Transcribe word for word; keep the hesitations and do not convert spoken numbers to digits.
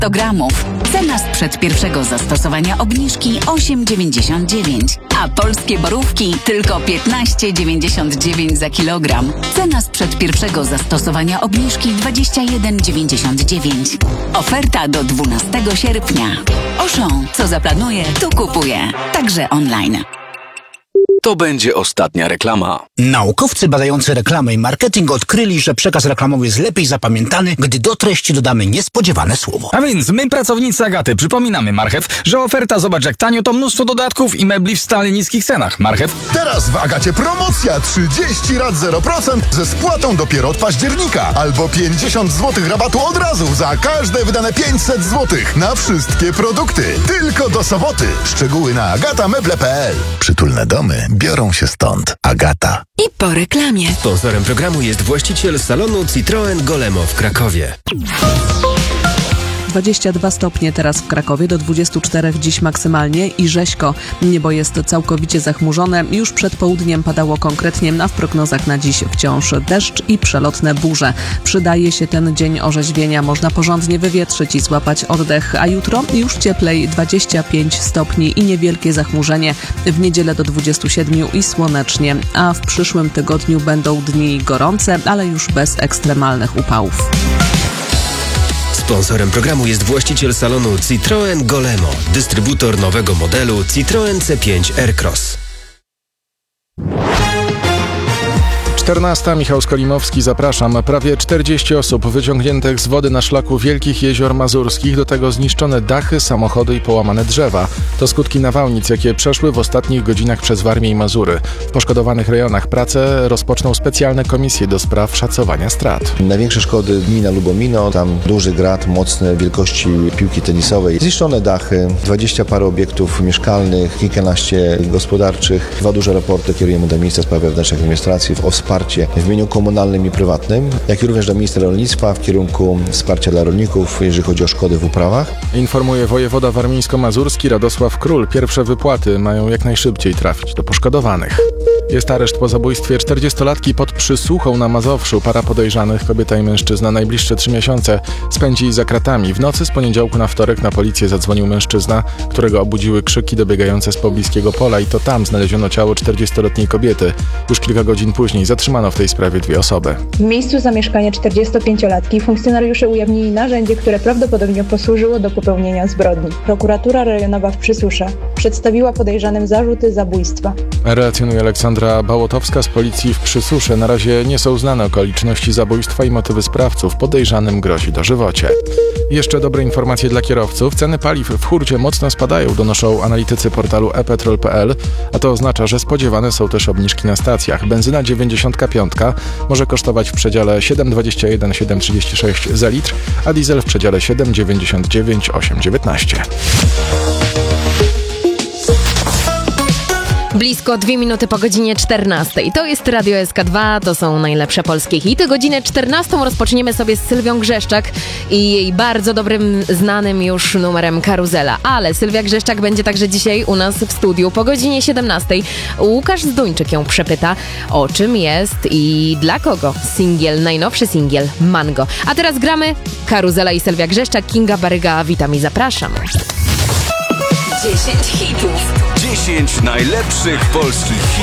sto gramów. Cena sprzed pierwszego zastosowania obniżki osiem dziewięćdziesiąt dziewięć, a polskie borówki tylko piętnaście dziewięćdziesiąt dziewięć za kilogram. Cena sprzed pierwszego zastosowania obniżki dwadzieścia jeden dziewięćdziesiąt dziewięć. Oferta do dwunastego sierpnia. Auchan, co zaplanuje, to kupuje. Także online. To będzie ostatnia reklama. Naukowcy badający reklamę i marketing odkryli, że przekaz reklamowy jest lepiej zapamiętany, gdy do treści dodamy niespodziewane słowo. A więc my, pracownicy Agaty, przypominamy Marchew, że oferta zobacz jak tanio to mnóstwo dodatków i mebli w stale niskich cenach. Marchew. Teraz w Agacie promocja trzydzieści rat zero procent ze spłatą dopiero od października. Albo pięćdziesiąt złotych rabatu od razu za każde wydane pięćset złotych na wszystkie produkty. Tylko do soboty. Szczegóły na agatameble kropka p l. Przytulne domy biorą się stąd. Agata. I po reklamie. Sponsorem programu jest właściciel salonu Citroen Golemo w Krakowie. dwadzieścia dwa stopnie teraz w Krakowie, do dwudziestu czterech dziś maksymalnie i rzeźko. Niebo jest całkowicie zachmurzone. Już przed południem padało konkretnie, a w prognozach na dziś wciąż deszcz i przelotne burze. Przydaje się ten dzień orzeźwienia. Można porządnie wywietrzyć i złapać oddech. A jutro już cieplej, dwadzieścia pięć stopni i niewielkie zachmurzenie. W niedzielę do dwudziestu siedmiu i słonecznie. A w przyszłym tygodniu będą dni gorące, ale już bez ekstremalnych upałów. Sponsorem programu jest właściciel salonu Citroen Golemo, dystrybutor nowego modelu Citroen C pięć Aircross. czternasta. Michał Skolimowski, zapraszam. Prawie czterdzieści osób wyciągniętych z wody na szlaku Wielkich Jezior Mazurskich, do tego zniszczone dachy, samochody i połamane drzewa. To skutki nawałnic, jakie przeszły w ostatnich godzinach przez Warmię i Mazury. W poszkodowanych rejonach pracę rozpoczną specjalne komisje do spraw szacowania strat. Największe szkody gmina Lubomino, tam duży grat mocny wielkości piłki tenisowej. Zniszczone dachy, dwadzieścia parę obiektów mieszkalnych, kilkanaście gospodarczych. Dwa duże raporty kierujemy do Ministra Spraw Wewnętrznych i Administracji o wsparcie w imieniu komunalnym i prywatnym, jak i również do ministra rolnictwa w kierunku wsparcia dla rolników, jeżeli chodzi o szkody w uprawach. Informuje wojewoda warmińsko-mazurski Radosław Król. Pierwsze wypłaty mają jak najszybciej trafić do poszkodowanych. Jest areszt po zabójstwie czterdziestolatki pod Przysłuchą na Mazowszu. Para podejrzanych, kobieta i mężczyzna, najbliższe trzy miesiące spędzi za kratami. W nocy z poniedziałku na wtorek na policję zadzwonił mężczyzna, którego obudziły krzyki dobiegające z pobliskiego pola i to tam znaleziono ciało czterdziestoletniej kobiety. Już kilka godzin później zatrzymano w tej sprawie dwie osoby. W miejscu zamieszkania czterdziestopięciolatki funkcjonariusze ujawnili narzędzie, które prawdopodobnie posłużyło do popełnienia zbrodni. Prokuratura rejonowa w Przysusze przedstawiła podejrzanym zarzuty zabójstwa. Relacjonuje Aleksandra Bałotowska z policji w Przysusze. Na razie nie są znane okoliczności zabójstwa i motywy sprawców. Podejrzanym grozi dożywocie. Jeszcze dobre informacje dla kierowców. Ceny paliw w hurcie mocno spadają, donoszą analitycy portalu e petrol kropka p l, a to oznacza, że spodziewane są też obniżki na stacjach. Benzyna dziewięćdziesiąt pięć może kosztować w przedziale siedem dwadzieścia jeden - siedem trzydzieści sześć za litr, a diesel w przedziale siedem dziewięćdziesiąt dziewięć - osiem dziewiętnaście. Blisko dwie minuty po godzinie czternastej. To jest Radio S K dwa, to są najlepsze polskie hity. Godzinę czternastą rozpoczniemy sobie z Sylwią Grzeszczak i jej bardzo dobrym, znanym już numerem Karuzela. Ale Sylwia Grzeszczak będzie także dzisiaj u nas w studiu po godzinie siedemnastej. Łukasz Zduńczyk ją przepyta, o czym jest i dla kogo singiel, najnowszy singiel Mango. A teraz gramy Karuzela i Sylwia Grzeszczak. Kinga Baryga, witam i zapraszam. dziesięć hitów. dziesięć najlepszych polskich hitów.